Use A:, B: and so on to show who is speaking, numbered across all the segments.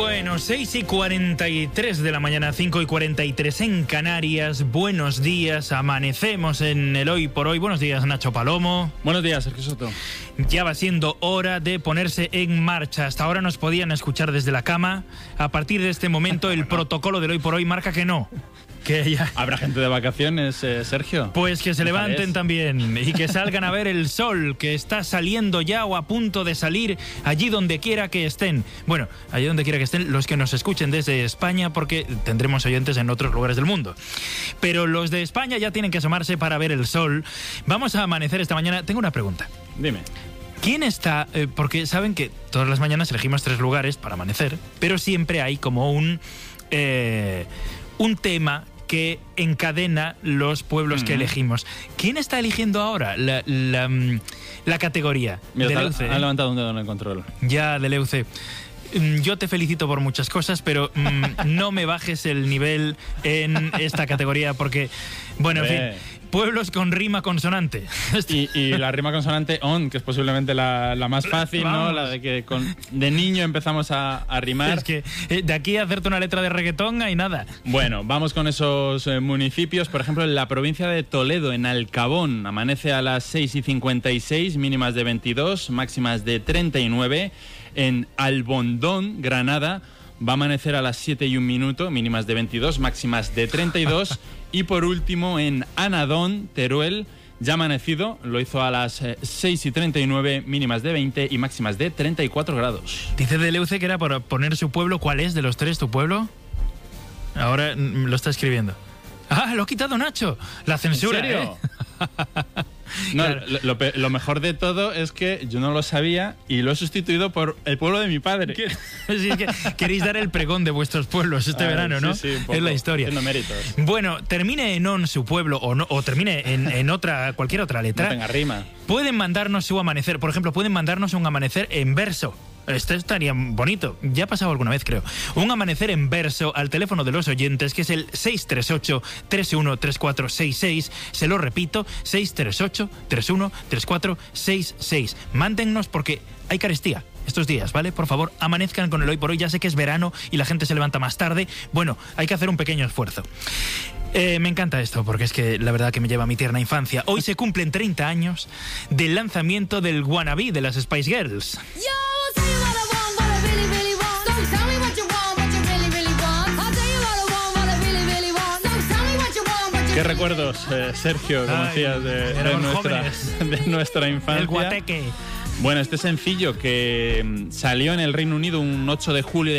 A: Bueno, 6:43 de la mañana, 5:43 en Canarias. Buenos días, amanecemos en el Hoy por Hoy. Buenos días, Nacho Palomo.
B: Buenos días, Sergio Soto.
A: Ya va siendo hora de ponerse en marcha. Hasta ahora nos podían escuchar desde la cama. A partir de este momento, el protocolo del Hoy por Hoy marca que no. Que ya...
B: ¿Habrá gente de vacaciones, Sergio?
A: Pues que se levanten también y que salgan a ver el sol, que está saliendo ya o a punto de salir allí donde quiera que estén. Bueno, allí donde quiera que estén los que nos escuchen desde España, porque tendremos oyentes en otros lugares del mundo. Pero los de España ya tienen que asomarse para ver el sol. Vamos a amanecer esta mañana. Tengo una pregunta.
B: Dime.
A: ¿Quién está...? Porque saben que todas las mañanas elegimos 3 lugares para amanecer, pero siempre hay como un tema que encadena los pueblos que elegimos. ¿Quién está eligiendo ahora la categoría?
B: Mira,
A: Deleuze,
B: ha levantado un dedo en el control.
A: Ya, Deleuze. Yo te felicito por muchas cosas, pero no me bajes el nivel en esta categoría porque, bueno, en fin, pueblos con rima consonante.
B: Y la rima consonante on, que es posiblemente la más fácil, ¿no? La de que de niño empezamos a rimar.
A: Es que de aquí a hacerte una letra de reggaetón hay nada.
B: Bueno, vamos con esos municipios. Por ejemplo, en la provincia de Toledo, en Alcabón, amanece a las 6:56, mínimas de 22, máximas de 39. En Albondón, Granada, va a amanecer a las 7:01, mínimas de 22, máximas de 32. Y por último, en Anadón, Teruel, ya amanecido, lo hizo a las 6:39, mínimas de 20 y máximas de 34 grados.
A: Dice Deleuze que era por poner su pueblo. ¿Cuál es de los 3 tu pueblo? Ahora lo está escribiendo. ¡Ah, lo ha quitado Nacho! La censura,
B: ¿En serio? No,
A: claro.
B: lo mejor de todo es que yo no lo sabía y lo he sustituido por el pueblo de mi padre.
A: Sí, es que queréis dar el pregón de vuestros pueblos este verano, ¿no?
B: Sí, un poco,
A: es la historia.
B: haciendo méritos.
A: Bueno, termine en on su pueblo o termine en cualquier otra letra.
B: No tenga rima.
A: Pueden mandarnos su amanecer. Por ejemplo, pueden mandarnos un amanecer en verso. Este estaría bonito. Ya ha pasado alguna vez, creo. Un amanecer en verso al teléfono de los oyentes, que es el 638-313466. Se lo repito, 638-313466. Mándennos porque hay carestía estos días, ¿vale? Por favor, amanezcan con el Hoy por Hoy. Ya sé que es verano y la gente se levanta más tarde. Bueno, hay que hacer un pequeño esfuerzo. Me encanta esto porque es que la verdad que me lleva a mi tierna infancia. Hoy se cumplen 30 años del lanzamiento del Wannabe de las Spice Girls.
B: ¿Qué recuerdos, Sergio, como decías, de nuestra infancia?
A: El guateque.
B: Bueno, este sencillo que salió en el Reino Unido un 8 de julio de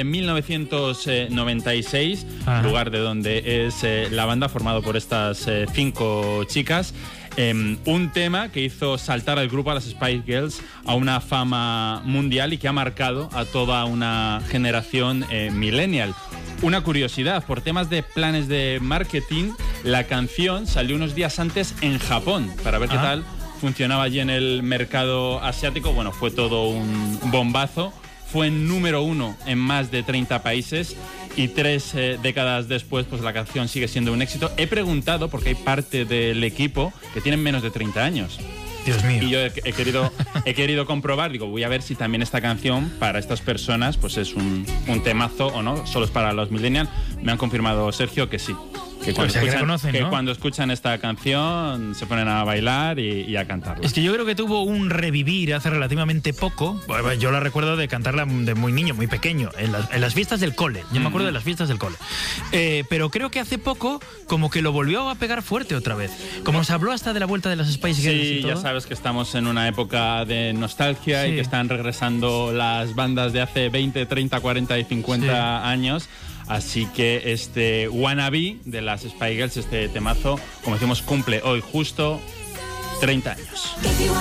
B: 1996, lugar de donde es la banda, formado por estas 5 chicas. Un tema que hizo saltar al grupo, a las Spice Girls, a una fama mundial y que ha marcado a toda una generación millennial. Una curiosidad, por temas de planes de marketing, la canción salió unos días antes en Japón, para ver qué tal funcionaba allí en el mercado asiático. Bueno, fue todo un bombazo. Fue número 1 en más de 30 países y 3 décadas después, pues la canción sigue siendo un éxito. He preguntado, porque hay parte del equipo que tienen menos de 30 años.
A: Dios mío.
B: Y yo he querido comprobar, digo, voy a ver si también esta canción para estas personas pues es un temazo o no, solo es para los millennials. Me han confirmado, Sergio, que sí. Que cuando escuchan esta canción se ponen a bailar y a cantarla.
A: Es que yo creo que tuvo un revivir hace relativamente poco. Bueno, yo la recuerdo de cantarla de muy niño, muy pequeño, en las fiestas del cole. Yo me acuerdo de las fiestas del cole. Pero creo que hace poco como que lo volvió a pegar fuerte otra vez. Como se habló hasta de la vuelta de las Spice Girls y todo.
B: Ya sabes que estamos en una época de nostalgia y que están regresando las bandas de hace 20, 30, 40 y 50 años. Así que este Wannabe de las Spice Girls, este temazo, como decimos, cumple hoy justo 30 años.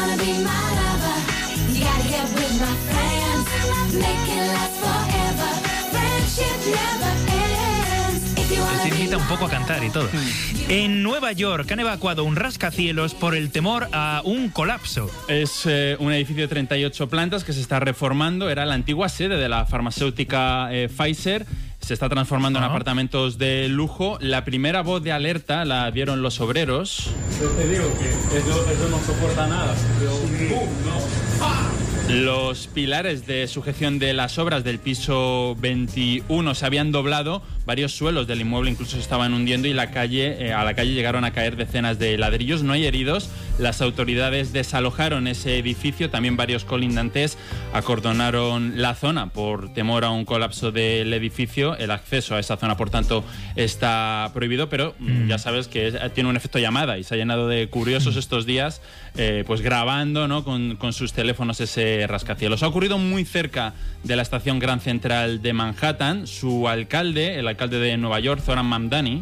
A: Te invita un poco a cantar y todo. En Nueva York han evacuado un rascacielos por el temor a un colapso.
B: Es un edificio de 38 plantas que se está reformando. Era la antigua sede de la farmacéutica Pfizer. Se está transformando en apartamentos de lujo. La primera voz de alerta la dieron los obreros.
C: Yo te digo que eso no soporta nada. Pero, ¡pum! ¿No? ¡Ah!
B: Los pilares de sujeción de las obras del piso 21 se habían doblado, varios suelos del inmueble incluso se estaban hundiendo y a la calle llegaron a caer decenas de ladrillos. No hay heridos, las autoridades desalojaron ese edificio, también varios colindantes acordonaron la zona por temor a un colapso del edificio. El acceso a esa zona, por tanto, está prohibido, pero ya sabes que tiene un efecto llamada y se ha llenado de curiosos estos días, pues grabando, ¿no?, con sus teléfonos ese rascacielos. Ha ocurrido muy cerca de la estación Grand Central de Manhattan. Su alcalde, el alcalde de Nueva York, Zoran Mamdani,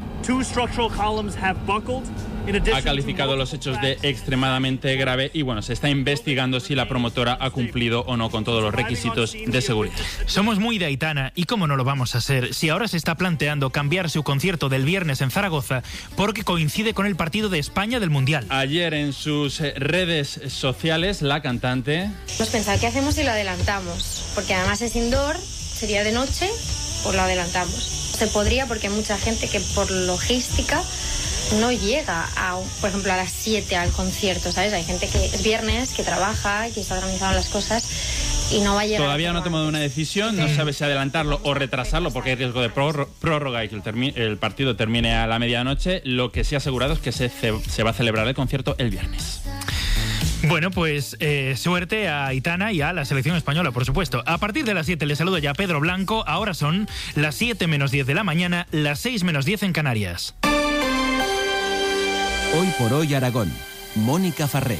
B: ha calificado los hechos de extremadamente grave y bueno, se está investigando si la promotora ha cumplido o no con todos los requisitos de seguridad.
A: Somos muy de Aitana, y cómo no lo vamos a hacer si ahora se está planteando cambiar su concierto del viernes en Zaragoza porque coincide con el partido de España del Mundial.
B: Ayer en sus redes sociales la cantante...
C: Hemos pensado, ¿qué hacemos si lo adelantamos? Porque además es indoor, sería de noche, pues lo adelantamos. Se podría porque hay mucha gente que por logística no llega, por ejemplo, a las 7 al concierto, ¿sabes? Hay gente que es viernes, que trabaja, que está organizando las cosas y no va a llegar.
B: Todavía no ha tomado una decisión, no sabe si adelantarlo o retrasarlo porque hay riesgo de prórroga y que el partido termine a la medianoche. Lo que sí ha asegurado es que se va a celebrar el concierto el viernes.
A: Bueno, pues suerte a Aitana y a la selección española, por supuesto. A partir de las 7 le saluda ya Pedro Blanco. Ahora son las 7 menos 10 de la mañana, las 6 menos 10 en Canarias.
D: Hoy por hoy Aragón. Mónica Farré.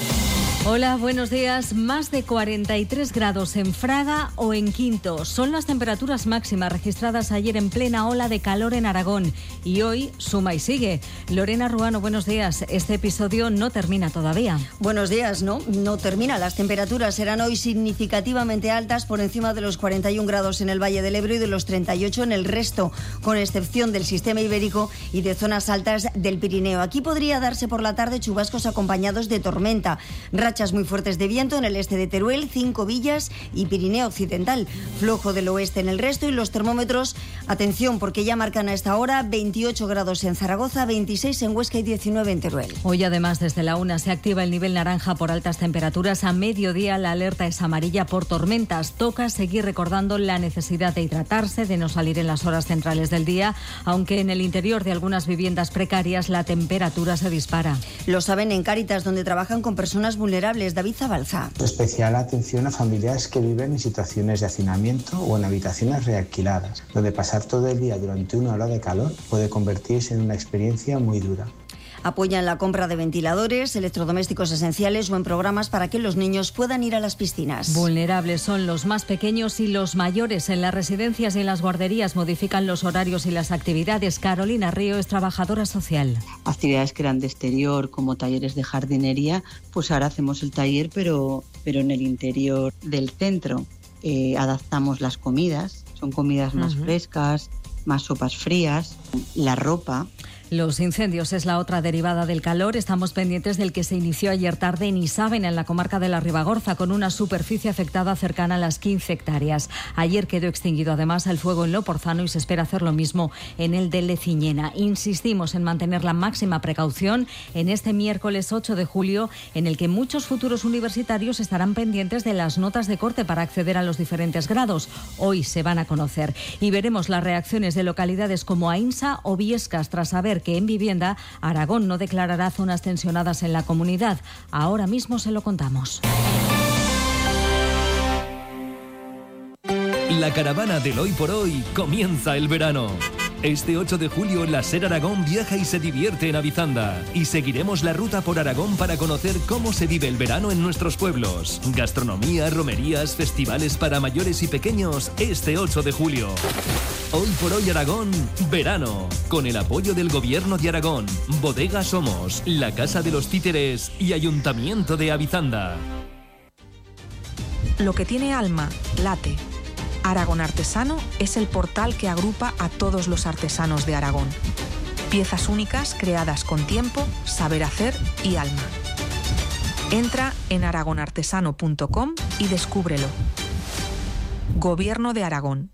E: Hola, buenos días. Más de 43 grados en Fraga o en Quinto. Son las temperaturas máximas registradas ayer en plena ola de calor en Aragón. Y hoy suma y sigue. Lorena Ruano, buenos días. Este episodio no termina todavía.
F: Buenos días, no termina. Las temperaturas serán hoy significativamente altas, por encima de los 41 grados en el Valle del Ebro y de los 38 en el resto, con excepción del sistema ibérico y de zonas altas del Pirineo. Aquí podría darse por la tarde chubascos acompañados de tormenta. Rachas muy fuertes de viento en el este de Teruel, 5 Villas y Pirineo Occidental. Flojo del oeste en el resto y los termómetros, atención, porque ya marcan a esta hora 28 grados en Zaragoza, 26 en Huesca y 19 en Teruel.
E: Hoy además desde la 1 se activa el nivel naranja por altas temperaturas. A mediodía la alerta es amarilla por tormentas. Toca seguir recordando la necesidad de hidratarse, de no salir en las horas centrales del día, aunque en el interior de algunas viviendas precarias la temperatura se dispara.
F: Lo saben en Cáritas, donde trabajan con personas vulnerables. David Zabalza.
G: Especial atención a familias que viven en situaciones de hacinamiento o en habitaciones realquiladas, donde pasar todo el día durante una ola de calor puede convertirse en una experiencia muy dura.
F: Apoyan la compra de ventiladores, electrodomésticos esenciales o en programas para que los niños puedan ir a las piscinas.
E: Vulnerables son los más pequeños y los mayores. En las residencias y en las guarderías modifican los horarios y las actividades. Carolina Río es trabajadora social.
H: Actividades que eran de exterior, como talleres de jardinería, pues ahora hacemos el taller, pero en el interior del centro. Adaptamos las comidas, son comidas más frescas, más sopas frías, la ropa.
E: Los incendios es la otra derivada del calor. Estamos pendientes del que se inició ayer tarde en Isábena, en la comarca de la Ribagorza, con una superficie afectada cercana a las 15 hectáreas. Ayer quedó extinguido además el fuego en Loporzano y se espera hacer lo mismo en el de Leciñena. Insistimos en mantener la máxima precaución en este miércoles 8 de julio, en el que muchos futuros universitarios estarán pendientes de las notas de corte para acceder a los diferentes grados. Hoy se van a conocer y veremos las reacciones de localidades como Ainsa o Viescas tras saber que en vivienda Aragón no declarará zonas tensionadas en la comunidad. Ahora mismo se lo contamos.
D: La caravana del Hoy por Hoy comienza el verano. Este 8 de julio la SER Aragón viaja y se divierte en Avizanda. Y seguiremos la ruta por Aragón para conocer cómo se vive el verano en nuestros pueblos. Gastronomía, romerías, festivales para mayores y pequeños este 8 de julio. Hoy por Hoy Aragón, verano. Con el apoyo del Gobierno de Aragón, Bodega Somos, la Casa de los Títeres y Ayuntamiento de Avizanda.
I: Lo que tiene alma, late. Aragón Artesano es el portal que agrupa a todos los artesanos de Aragón. Piezas únicas creadas con tiempo, saber hacer y alma. Entra en aragonartesano.com y descúbrelo. Gobierno de Aragón.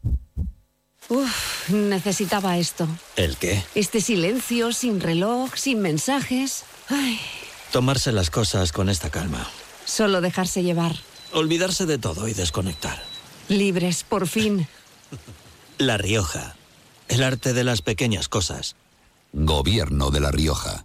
J: Necesitaba esto.
K: ¿El qué?
J: Este silencio, sin reloj, sin mensajes. Ay.
K: Tomarse las cosas con esta calma.
J: Solo dejarse llevar.
K: olvidarse de todo y desconectar.
J: Libres, por fin.
K: La Rioja. El arte de las pequeñas cosas.
L: Gobierno de La Rioja.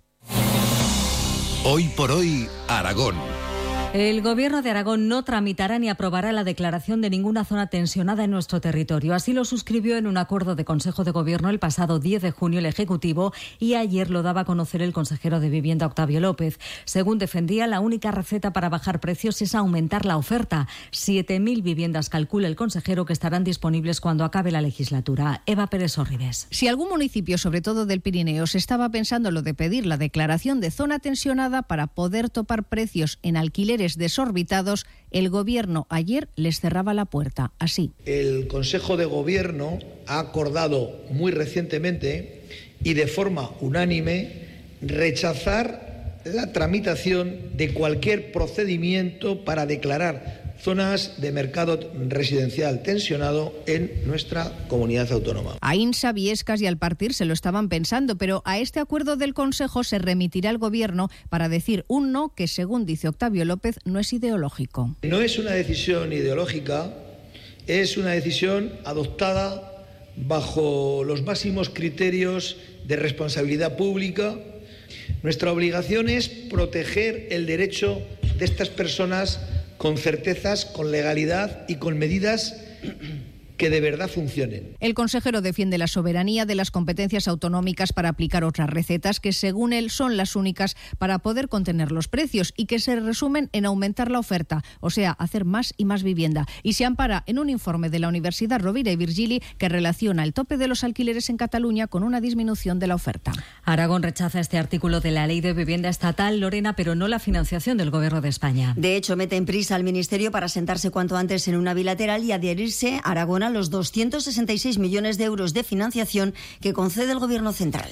L: Hoy por hoy, Aragón.
E: El Gobierno de Aragón no tramitará ni aprobará la declaración de ninguna zona tensionada en nuestro territorio. Así lo suscribió en un acuerdo de Consejo de Gobierno el pasado 10 de junio el Ejecutivo y ayer lo daba a conocer el consejero de Vivienda, Octavio López. Según defendía, la única receta para bajar precios es aumentar la oferta. 7.000 viviendas calcula el consejero que estarán disponibles cuando acabe la legislatura. Eva Pérez Orribes.
M: Si algún municipio, sobre todo del Pirineo, se estaba pensando lo de pedir la declaración de zona tensionada para poder topar precios en alquileres desorbitados, el Gobierno ayer les cerraba la puerta, así.
N: El Consejo de Gobierno ha acordado muy recientemente y de forma unánime rechazar la tramitación de cualquier procedimiento para declarar zonas de mercado residencial tensionado en nuestra comunidad autónoma.
M: A INSA, Viescas y Alpartir se lo estaban pensando, pero a este acuerdo del Consejo se remitirá el Gobierno para decir un no que, según dice Octavio López, no es ideológico.
N: No es una decisión ideológica, es una decisión adoptada bajo los máximos criterios de responsabilidad pública. Nuestra obligación es proteger el derecho de estas personas con certezas, con legalidad y con medidas que de verdad funcionen.
M: El consejero defiende la soberanía de las competencias autonómicas para aplicar otras recetas que, según él, son las únicas para poder contener los precios y que se resumen en aumentar la oferta, o sea, hacer más y más vivienda. Y se ampara en un informe de la Universidad Rovira i Virgili que relaciona el tope de los alquileres en Cataluña con una disminución de la oferta.
E: Aragón rechaza este artículo de la Ley de Vivienda Estatal, Lorena, pero no la financiación del Gobierno de España.
F: De hecho, mete en prisa al Ministerio para sentarse cuanto antes en una bilateral y adherirse a Aragón a los 266 millones de euros de financiación que concede el Gobierno central.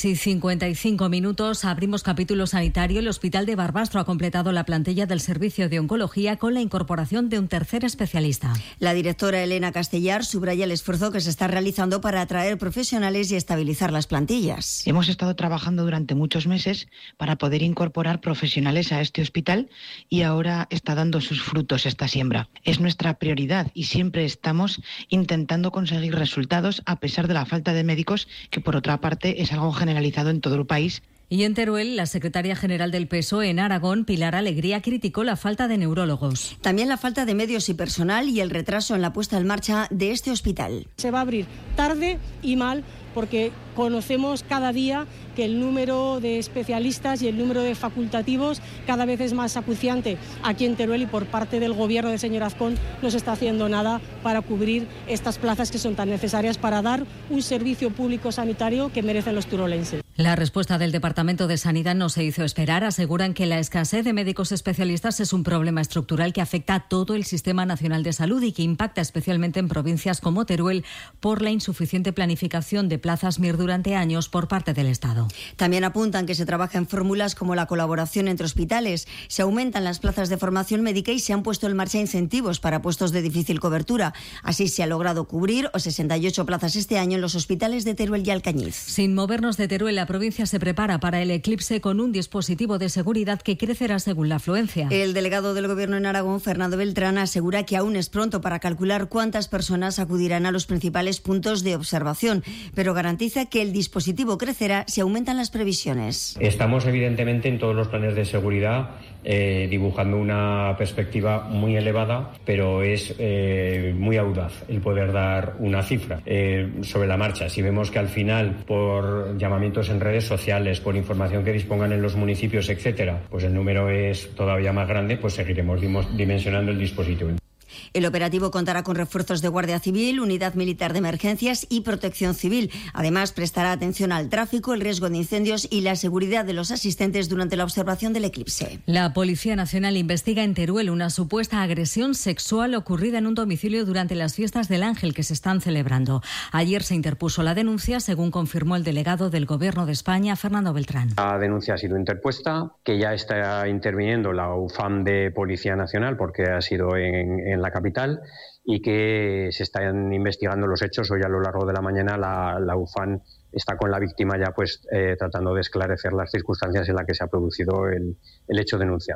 E: 6:55, abrimos capítulo sanitario. El Hospital de Barbastro ha completado la plantilla del servicio de oncología con la incorporación de un tercer especialista.
F: La directora Elena Castellar subraya el esfuerzo que se está realizando para atraer profesionales y estabilizar las plantillas.
O: Hemos estado trabajando durante muchos meses para poder incorporar profesionales a este hospital y ahora está dando sus frutos esta siembra. Es nuestra prioridad y siempre estamos intentando conseguir resultados a pesar de la falta de médicos, que por otra parte es algo generalizado en todo el país.
E: Y en Teruel, la secretaria general del PSOE en Aragón, Pilar Alegría, criticó la falta de neurólogos.
F: También la falta de medios y personal y el retraso en la puesta en marcha de este hospital.
P: Se va a abrir tarde y mal porque conocemos cada día que el número de especialistas y el número de facultativos cada vez es más acuciante aquí en Teruel y por parte del Gobierno del señor Azcón no se está haciendo nada para cubrir estas plazas que son tan necesarias para dar un servicio público sanitario que merecen los turolenses.
E: La respuesta del Departamento de Sanidad no se hizo esperar. Aseguran que la escasez de médicos especialistas es un problema estructural que afecta a todo el Sistema Nacional de Salud y que impacta especialmente en provincias como Teruel por la insuficiente planificación de plazas MIR durante años por parte del Estado.
F: También apuntan que se trabaja en fórmulas como la colaboración entre hospitales, se aumentan las plazas de formación médica y se han puesto en marcha incentivos para puestos de difícil cobertura. Así se ha logrado cubrir 68 plazas este año en los hospitales de Teruel y Alcañiz.
E: Sin movernos de Teruel, la provincia se prepara para el eclipse con un dispositivo de seguridad que crecerá según la afluencia.
F: El delegado del Gobierno en Aragón, Fernando Beltrán, asegura que aún es pronto para calcular cuántas personas acudirán a los principales puntos de observación, pero garantiza que el dispositivo crecerá si aumentan las previsiones.
Q: Estamos evidentemente en todos los planes de seguridad dibujando una perspectiva muy elevada, pero es muy audaz el poder dar una cifra sobre la marcha. Si vemos que al final, por llamamientos en redes sociales, por información que dispongan en los municipios, etcétera, pues el número es todavía más grande, pues seguiremos dimensionando el dispositivo.
F: El operativo contará con refuerzos de Guardia Civil, Unidad Militar de Emergencias y Protección Civil. Además, prestará atención al tráfico, el riesgo de incendios y la seguridad de los asistentes durante la observación del eclipse.
E: La Policía Nacional investiga en Teruel una supuesta agresión sexual ocurrida en un domicilio durante las fiestas del Ángel que se están celebrando. Ayer se interpuso la denuncia, según confirmó el delegado del Gobierno de España, Fernando Beltrán.
Q: La denuncia ha sido interpuesta, que ya está interviniendo la UFAM de Policía Nacional, porque ha sido en la capital, y que se están investigando los hechos. Hoy a lo largo de la mañana la UFAM está con la víctima ya tratando de esclarecer las circunstancias en las que se ha producido el hecho denunciado.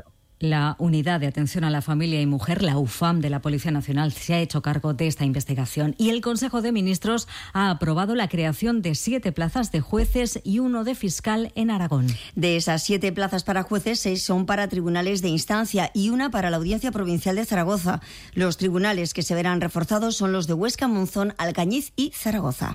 E: La Unidad de Atención a la Familia y Mujer, la UFAM de la Policía Nacional, se ha hecho cargo de esta investigación y el Consejo de Ministros ha aprobado la creación de 7 plazas de jueces y 1 de fiscal en Aragón.
F: De esas 7 plazas para jueces, 6 son para tribunales de instancia y 1 para la Audiencia Provincial de Zaragoza. Los tribunales que se verán reforzados son los de Huesca, Monzón, Alcañiz y Zaragoza.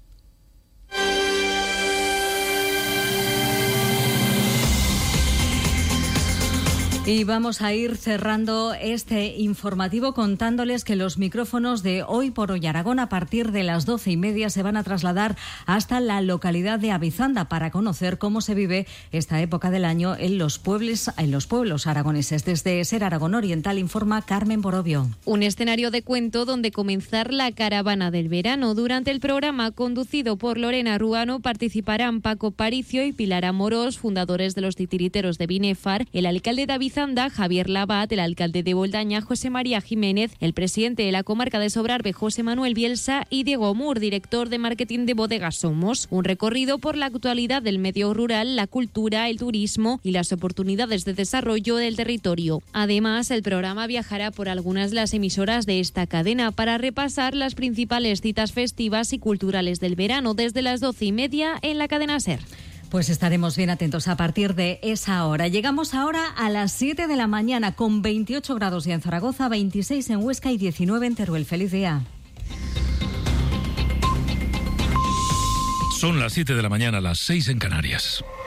E: Y vamos a ir cerrando este informativo contándoles que los micrófonos de Hoy por Hoy Aragón a partir de las 12:30 se van a trasladar hasta la localidad de Avizanda para conocer cómo se vive esta época del año en los pueblos aragoneses. Desde Ser Aragón Oriental informa Carmen Borobio.
R: Un escenario de cuento donde comenzar la caravana del verano. Durante el programa conducido por Lorena Ruano participarán Paco Paricio y Pilar Amorós, fundadores de los titiriteros de Binefar, el alcalde de Avizanda, Javier Labat, el alcalde de Boldaña, José María Jiménez, el presidente de la comarca de Sobrarbe, José Manuel Bielsa, y Diego Mur, director de marketing de Bodegas Somos. Un recorrido por la actualidad del medio rural, la cultura, el turismo y las oportunidades de desarrollo del territorio. Además, el programa viajará por algunas de las emisoras de esta cadena para repasar las principales citas festivas y culturales del verano desde las 12:30 en la cadena Ser.
E: Pues estaremos bien atentos a partir de esa hora. Llegamos ahora a las 7 de la mañana con 28 grados ya en Zaragoza, 26 en Huesca y 19 en Teruel. Feliz día.
S: Son las 7 de la mañana, las 6 en Canarias.